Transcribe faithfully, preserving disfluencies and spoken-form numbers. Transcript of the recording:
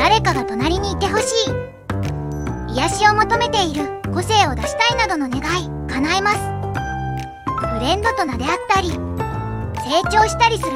誰かが隣にいてほしい、癒しを求めている、個性を出したいなどの願い叶えます。フレンドと撫で合ったり成長したりする